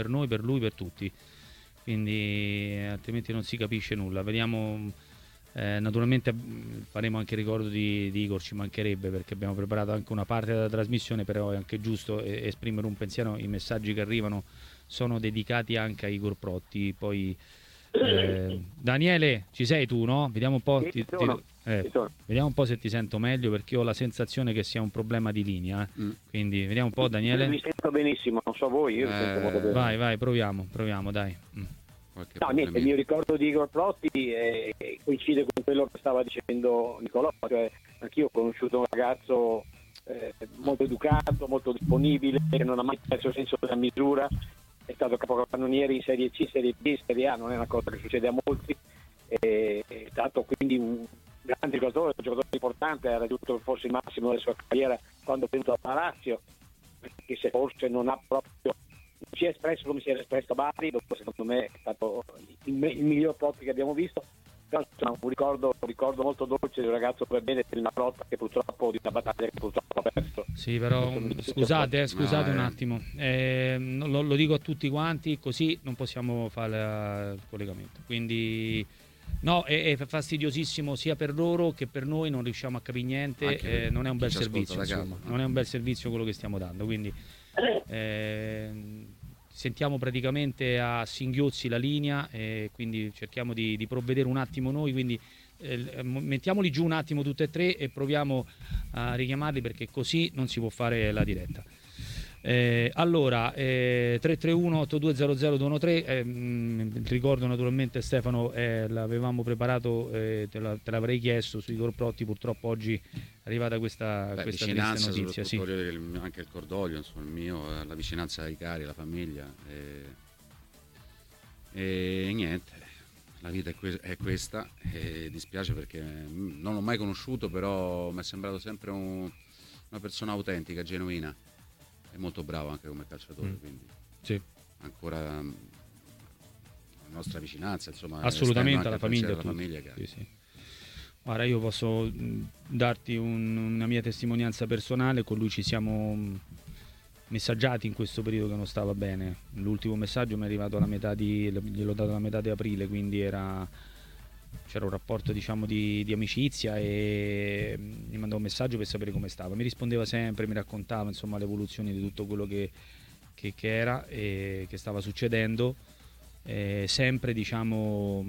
per noi, per lui, per tutti. Quindi altrimenti non si capisce nulla. Vediamo, naturalmente faremo anche il ricordo di Igor, ci mancherebbe, perché abbiamo preparato anche una parte della trasmissione, però è anche giusto esprimere un pensiero. I messaggi che arrivano sono dedicati anche a Igor Protti. Poi Daniele, ci sei tu, no? Vediamo un po', Sì, ci sono. vediamo un po' se ti sento meglio, perché ho la sensazione che sia un problema di linea. Quindi vediamo un po', Daniele. Io vi sento benissimo, non so voi, io vi sento molto bene. Vai, proviamo, dai. No, niente, il mio ricordo di Igor Protti coincide con quello che stava dicendo Nicolò, cioè anch'io ho conosciuto un ragazzo molto educato, molto disponibile, che non ha mai perso il senso della misura, è stato capocannoniere in Serie C, Serie B, Serie A, non è una cosa che succede a molti, è stato quindi un grande giocatore, un giocatore importante, ha raggiunto forse il massimo della sua carriera quando è venuto a Lazio, perché se forse non ha proprio, non si è espresso come si era espresso a Bari, dopo secondo me è stato il miglior Protti che abbiamo visto. Però insomma, un ricordo molto dolce di un ragazzo per bene, di una lotta che purtroppo, di una battaglia che purtroppo ha perso. Sì, però scusate un attimo, lo dico a tutti quanti, così non possiamo fare il collegamento. Quindi no, è fastidiosissimo sia per loro che per noi, non riusciamo a capire niente, non è un bel servizio, insomma, non è un bel servizio quello che stiamo dando, quindi sentiamo praticamente a singhiozzi la linea, e quindi cerchiamo di provvedere un attimo noi, quindi mettiamoli giù un attimo tutte e tre e proviamo a richiamarli, perché così non si può fare la diretta. Allora 331 8200 ricordo naturalmente, Stefano, l'avevamo preparato, te l'avrei chiesto su Igor Protti, purtroppo oggi è arrivata questa triste notizia, sì. Anche il cordoglio, insomma, il mio, la vicinanza ai cari, alla famiglia, e niente, la vita è questa, e dispiace perché non l'ho mai conosciuto, però mi è sembrato sempre una persona autentica, genuina. È molto bravo anche come calciatore, quindi sì, ancora la nostra vicinanza, insomma, assolutamente alla famiglia, famiglia. Sì. Guarda, io posso darti una mia testimonianza personale, con lui ci siamo messaggiati in questo periodo che non stava bene. L'ultimo messaggio mi è arrivato gliel'ho dato alla metà di aprile, quindi c'era un rapporto, diciamo, di amicizia, e mi mandò un messaggio per sapere come stava. Mi rispondeva sempre, mi raccontava insomma l'evoluzione di tutto quello che era e che stava succedendo, sempre, diciamo,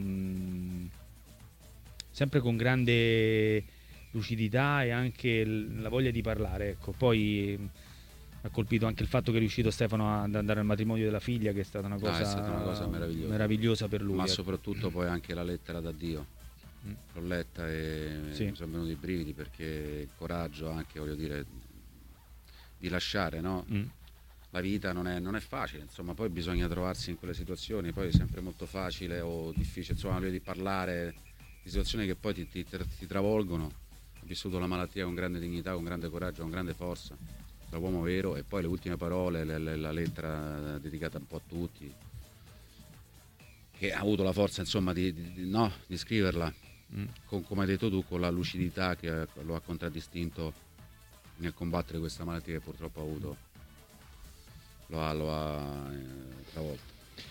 sempre con grande lucidità e anche la voglia di parlare, ecco. Poi ha colpito anche il fatto che è riuscito Stefano ad andare al matrimonio della figlia, che è stata una cosa meravigliosa per lui. Ma soprattutto poi anche la lettera d'addio. L'ho letta e sì, mi sono venuti i brividi, perché il coraggio anche, voglio dire, di lasciare, no? La vita non è facile, insomma, poi bisogna trovarsi in quelle situazioni, poi è sempre molto facile o difficile, insomma, di parlare di situazioni che poi ti travolgono. Ho vissuto la malattia con grande dignità, con grande coraggio, con grande forza, da uomo vero, e poi le ultime parole, la lettera dedicata un po' a tutti, che ha avuto la forza, insomma, di scriverla, come hai detto tu, con la lucidità che lo ha contraddistinto nel combattere questa malattia che purtroppo ha avuto, lo ha travolto.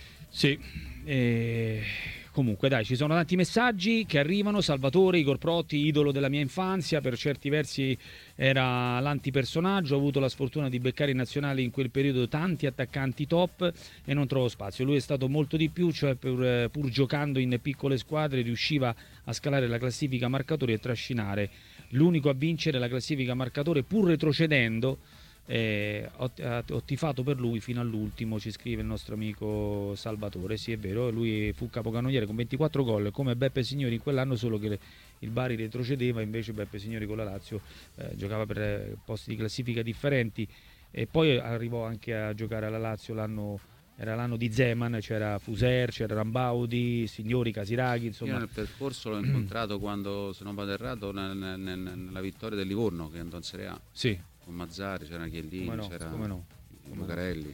Sì, comunque dai, ci sono tanti messaggi che arrivano. Salvatore, Igor Protti, idolo della mia infanzia, per certi versi era l'antipersonaggio, ho avuto la sfortuna di beccare in nazionale in quel periodo tanti attaccanti top e non trovo spazio. Lui è stato molto di più, cioè pur giocando in piccole squadre riusciva a scalare la classifica marcatori e trascinare, l'unico a vincere la classifica marcatore pur retrocedendo. Ho tifato per lui fino all'ultimo, ci scrive il nostro amico Salvatore. Sì, è vero, lui fu capocannoniere con 24 gol come Beppe Signori in quell'anno, solo che il Bari retrocedeva, invece Beppe Signori con la Lazio giocava per posti di classifica differenti, e poi arrivò anche a giocare alla Lazio era l'anno di Zeman, c'era Fuser, c'era Rambaudi, Signori, Casiraghi, insomma. Io nel percorso l'ho incontrato quando, se non vado errato, nella vittoria del Livorno, che andò in Serie A. Sì. Con Mazzari, c'era Chiellini, c'era Lucarelli.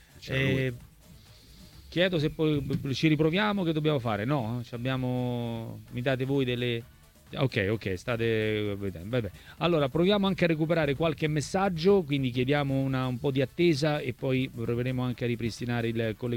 Chiedo se poi ci riproviamo, che dobbiamo fare? No? Mi date voi delle... Ok, state vedendo. Vabbè. Allora proviamo anche a recuperare qualche messaggio, quindi chiediamo un po' di attesa e poi proveremo anche a ripristinare il collegamento.